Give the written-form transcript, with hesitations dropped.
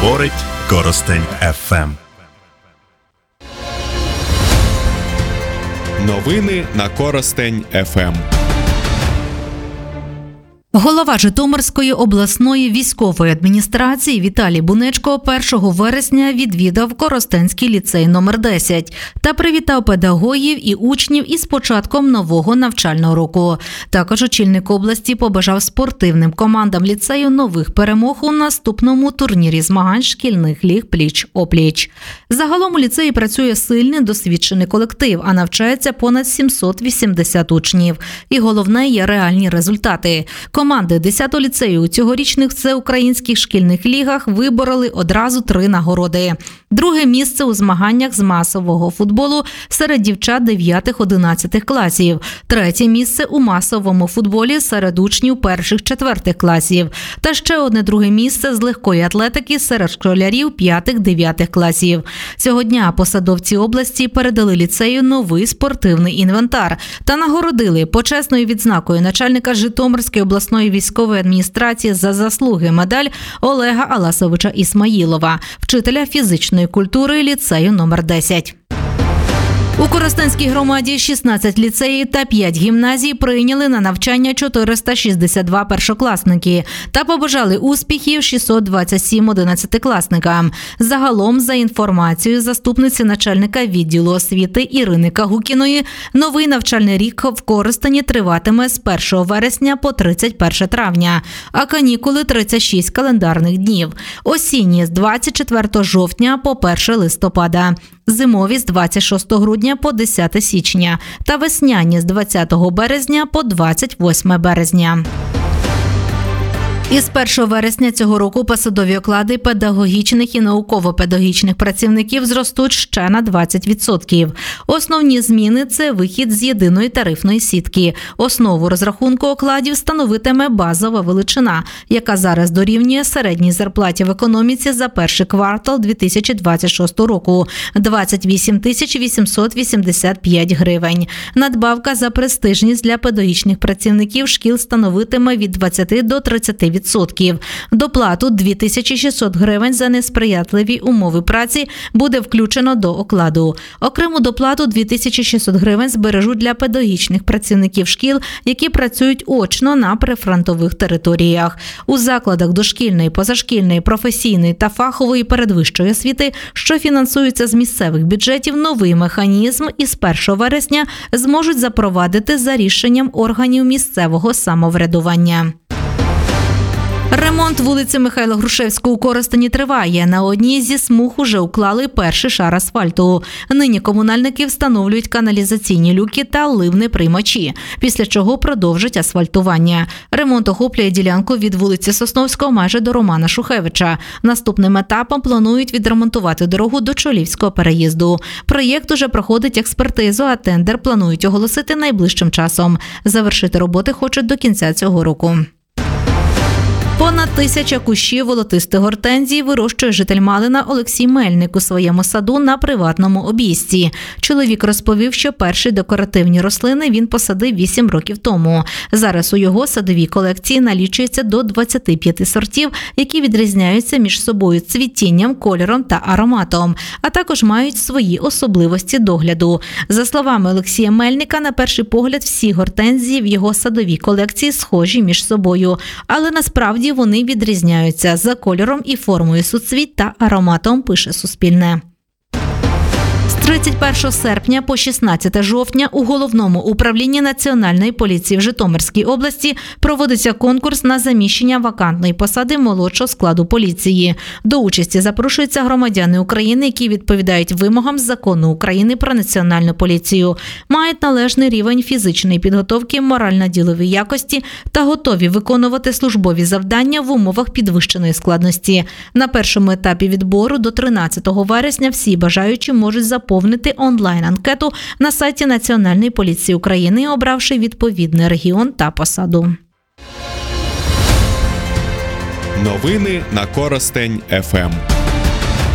Говорить Коростень ФМ. Новини на Коростень ФМ. Голова Житомирської обласної військової адміністрації Віталій Бунечко 1 вересня відвідав Коростенський ліцей номер 10 та привітав педагогів і учнів із початком нового навчального року. Також очільник області побажав спортивним командам ліцею нових перемог у наступному турнірі змагань шкільних ліг пліч-опліч. Загалом у ліцеї працює сильний, досвідчений колектив, а навчається понад 780 учнів. І головне є реальні результати. Команди 10-го ліцею у цьогорічних всеукраїнських шкільних лігах вибороли одразу 3 нагороди. Друге місце у змаганнях з масового футболу серед дівчат 9-11 класів. Третє місце у масовому футболі серед учнів 1-4 класів. Та ще одне друге місце з легкої атлетики серед школярів 5-9 класів. Цього дня посадовці області передали ліцею новий спортивний інвентар та нагородили почесною відзнакою начальника Житомирської обласної військової адміністрації за заслуги медаль Олега Аласовича Ісмаїлова, вчителя фізичної культури ліцею номер 10. У Коростенській громаді 16 ліцеїв та 5 гімназій прийняли на навчання 462 першокласники та побажали успіхів 627 11-класникам. Загалом, за інформацією заступниці начальника відділу освіти Ірини Кагукіної, новий навчальний рік в Коростені триватиме з 1 вересня по 31 травня, а канікули – 36 календарних днів. Осінні – з 24 жовтня по 1 листопада. Зимові з 26 грудня по 10 січня та весняні з 20 березня по 28 березня. Із 1 вересня цього року посадові оклади педагогічних і науково-педагогічних працівників зростуть ще на 20%. Основні зміни – це вихід з єдиної тарифної сітки. Основу розрахунку окладів становитиме базова величина, яка зараз дорівнює середній зарплаті в економіці за перший квартал 2026 року – 28 885 гривень. Надбавка за престижність для педагогічних працівників шкіл становитиме від 20 до 30%. Доплату 2600 гривень за несприятливі умови праці буде включено до окладу. Окрему доплату 2600 гривень збережуть для педагогічних працівників шкіл, які працюють очно на прифронтових територіях. У закладах дошкільної, позашкільної, професійної та фахової передвищої освіти, що фінансуються з місцевих бюджетів, новий механізм із 1 вересня зможуть запровадити за рішенням органів місцевого самоврядування. Ремонт вулиці Михайла Грушевського у Коростені триває. На одній зі смуг уже уклали перший шар асфальту. Нині комунальники встановлюють каналізаційні люки та ливни приймачі, після чого продовжать асфальтування. Ремонт охоплює ділянку від вулиці Сосновського майже до Романа Шухевича. Наступним етапом планують відремонтувати дорогу до Чолівського переїзду. Проєкт уже проходить експертизу, а тендер планують оголосити найближчим часом. Завершити роботи хочуть до кінця цього року. Понад 1000 кущів волотистих гортензій вирощує житель Малина Олексій Мельник у своєму саду на приватному обійсті. Чоловік розповів, що перші декоративні рослини він посадив 8 років тому. Зараз у його садовій колекції налічується до 25 сортів, які відрізняються між собою цвітінням, кольором та ароматом, а також мають свої особливості догляду. За словами Олексія Мельника, на перший погляд всі гортензії в його садовій колекції схожі між собою, але насправді вони відрізняються за кольором і формою суцвіть та ароматом, пише Суспільне. З 31 серпня по 16 жовтня у Головному управлінні Національної поліції в Житомирській області проводиться конкурс на заміщення вакантної посади молодшого складу поліції. До участі запрошуються громадяни України, які відповідають вимогам Закону України про Національну поліцію, мають належний рівень фізичної підготовки, морально-ділові якості та готові виконувати службові завдання в умовах підвищеної складності. На першому етапі відбору до 13 вересня всі бажаючі можуть заповнити онлайн-анкету на сайті Національної поліції України, обравши відповідний регіон та посаду. Новини на Коростень ФМ.